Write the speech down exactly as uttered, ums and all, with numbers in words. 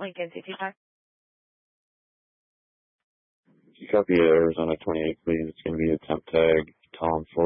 Lincoln C T five. Copy Arizona twenty-eight, please. It's going to be a temp tag, Tom